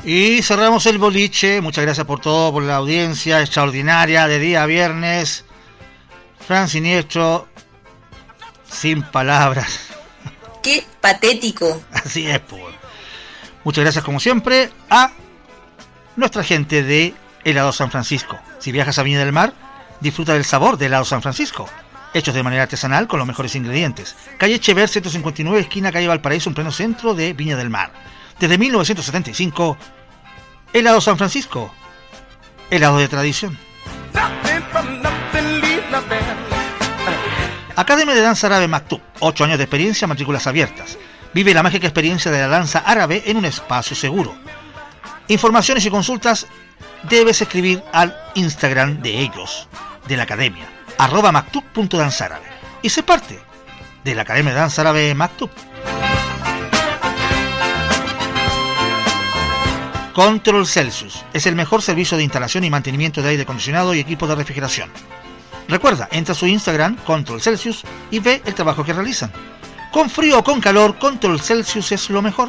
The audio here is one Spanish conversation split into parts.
Y cerramos el boliche. Muchas gracias por todo, por la audiencia extraordinaria de día viernes. Fran Siniestro, sin palabras. Qué patético. Así es, pues. Muchas gracias como siempre a nuestra gente de Helado San Francisco. Si viajas a Viña del Mar, disfruta del sabor de Helado San Francisco, hechos de manera artesanal con los mejores ingredientes. Calle Echever 159, esquina calle Valparaíso, en pleno centro de Viña del Mar. Desde 1975, Helado San Francisco, helado de tradición. Academia de Danza Árabe Maktub, 8 años de experiencia, matrículas abiertas. Vive la mágica experiencia de la danza árabe en un espacio seguro. Informaciones y consultas debes escribir al Instagram de ellos, de la academia, @maktub.danzaárabe, y sé parte de la Academia de Danza Árabe Maktub. Control Celsius es el mejor servicio de instalación y mantenimiento de aire acondicionado y equipo de refrigeración. Recuerda, entra a su Instagram, Control Celsius, y ve el trabajo que realizan. Con frío o con calor, Control Celsius es lo mejor.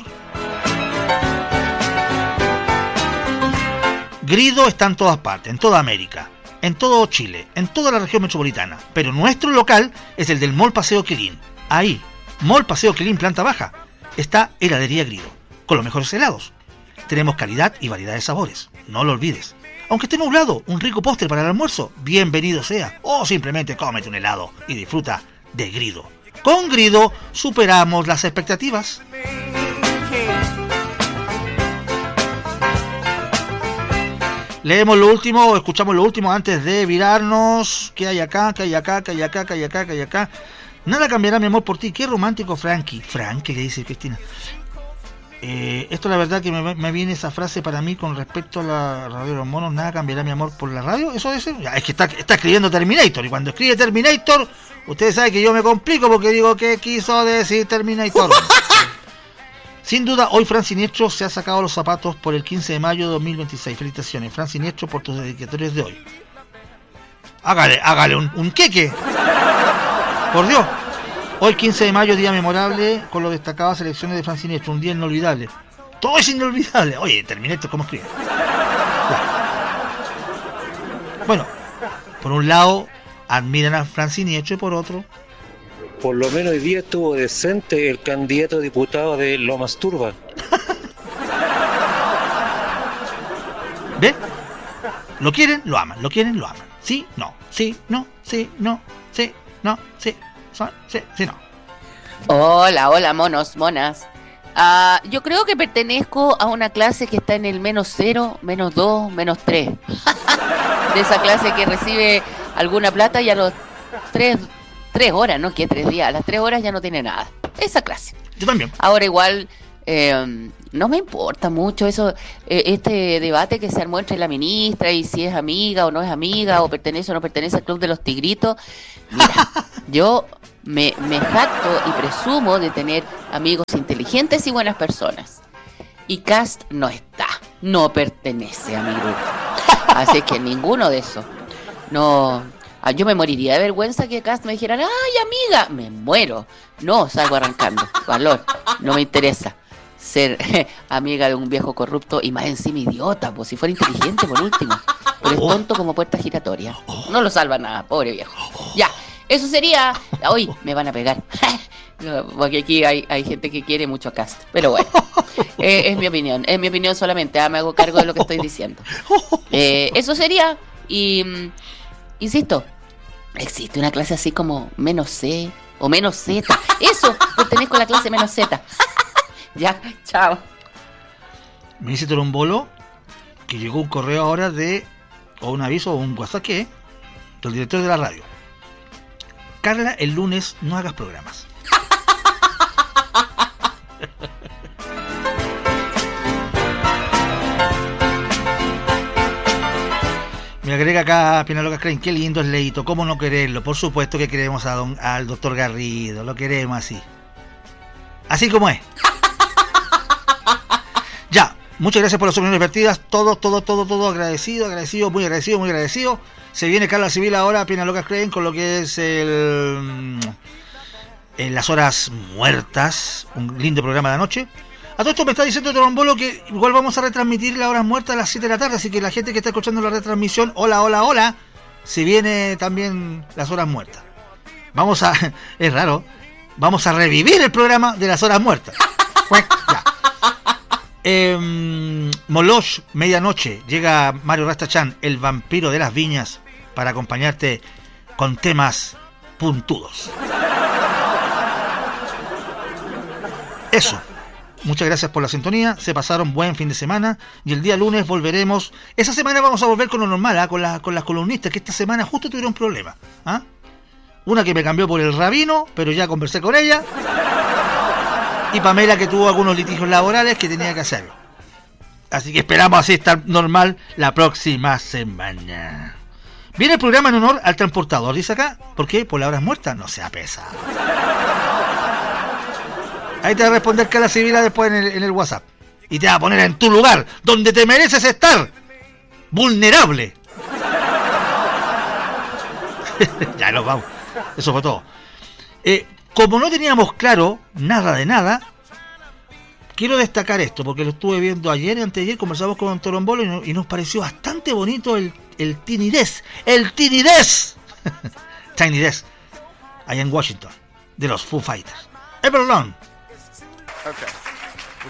Grido está en todas partes, en toda América, en todo Chile, en toda la región metropolitana. Pero nuestro local es el del Mall Paseo Quilín. Ahí, Mall Paseo Quilín, planta baja, está Heladería Grido, con los mejores helados. Tenemos calidad y variedad de sabores, no lo olvides. Aunque esté nublado, un rico postre para el almuerzo, bienvenido sea. O simplemente cómete un helado y disfruta de Grido. Con Grido superamos las expectativas. Leemos lo último o escuchamos lo último antes de virarnos. ¿Qué hay acá? ¿Qué hay acá? ¿Qué hay acá? ¿Qué hay acá? ¿Qué hay acá? Nada cambiará mi amor por ti. Qué romántico, Frankie. Frankie, le dice Cristina. Esto la verdad que me viene esa frase para mí con respecto a la radio de los monos. Nada cambiará mi amor por la radio. Eso es que está escribiendo Terminator. Y cuando escribe Terminator, ustedes saben que yo me complico porque digo, ¿qué quiso decir Terminator? Sin duda, hoy Fran Siniestro se ha sacado los zapatos por el 15 de mayo de 2026. Felicitaciones, Fran Siniestro, por tus dedicatorios de hoy. Hágale un queque. Por Dios. Hoy 15 de mayo, día memorable, con lo destacadas elecciones de Fran Siniestro, un día inolvidable. Todo es inolvidable. Oye, Terminator, ¿cómo escribe? Bueno, por un lado, admiran a Fran Siniestro y por otro... Por lo menos hoy día estuvo decente el candidato a diputado de Lomas Turba. ¿Ve? Lo quieren, lo aman. Lo quieren, lo aman. Sí, no. Sí, no. Sí, no. Sí, no. Sí. Sí, sí, no. Hola, monos, monas. Yo creo que pertenezco a una clase que está en el -0, -2, -3. De esa clase que recibe alguna plata y a los 3 horas, ¿no? Que 3 días, a las 3 horas ya no tiene nada. Esa clase. Yo también. Ahora igual, no me importa mucho eso, este debate que se armó entre la ministra y si es amiga o no es amiga, o pertenece o no pertenece al Club de los Tigritos. Mira, yo me jacto y presumo de tener amigos inteligentes y buenas personas. Y Cast no pertenece a mi grupo. Así que ninguno de esos. No, yo me moriría de vergüenza que Cast me dijeran, ¡ay, amiga! Me muero. No, salgo arrancando. Valor, no me interesa ser amiga de un viejo corrupto y más encima idiota, pues si fuera inteligente por último. Pero es tonto como puerta giratoria. No lo salva nada, pobre viejo. Ya, eso sería... Hoy me van a pegar. Porque aquí hay gente que quiere mucho a Cast. Pero bueno, es mi opinión solamente. Me hago cargo de lo que estoy diciendo. Eso sería. Y insisto, existe una clase así como -C o -Z. Eso, pertenezco a la clase -Z. Ya, chao. Me dice Torombolo que llegó un correo ahora o un aviso o un WhatsApp del director de la radio. Carla, el lunes no hagas programas. Me agrega acá Pinalocas Crane, qué lindo es Leito, cómo no quererlo. Por supuesto que queremos al doctor Garrido, lo queremos así como es. Ya, muchas gracias por las opiniones vertidas, todo agradecido, muy agradecido. Se viene Carla Civil ahora, Pinalocas Crane, con lo que es en las horas muertas, un lindo programa de anoche. A todo esto me está diciendo Torombolo que igual vamos a retransmitir la hora muerta a las 7 de la tarde, así que la gente que está escuchando la retransmisión, hola, se viene también las horas muertas. Vamos a, es raro, vamos a revivir el programa de las horas muertas. Ya. Moloch, medianoche, llega Mario Rastachán, el vampiro de las viñas, para acompañarte con temas puntudos. Eso. Muchas gracias por la sintonía, se pasaron buen fin de semana y el día lunes volveremos. Esa semana vamos a volver con lo normal, ¿eh? con las columnistas que esta semana justo tuvieron problemas. ¿Ah? Una que me cambió por el rabino, pero ya conversé con ella. Y Pamela que tuvo algunos litigios laborales que tenía que hacerlo. Así que esperamos así estar normal la próxima semana. Viene el programa en honor al transportador, dice acá. ¿Por qué? Por las horas muertas, no sea pesado. Ahí te va a responder Carla Sibila después en el WhatsApp. Y te va a poner en tu lugar, donde te mereces estar. Vulnerable. Ya nos vamos. Eso fue todo. Como no teníamos claro nada de nada, quiero destacar esto, porque lo estuve viendo ayer y anteayer, conversamos con Torombolo y nos pareció bastante bonito el Tiny Desk. ¡El Tiny Desk! Tiny Desk. Allá en Washington. De los Foo Fighters. Everlong. Okay.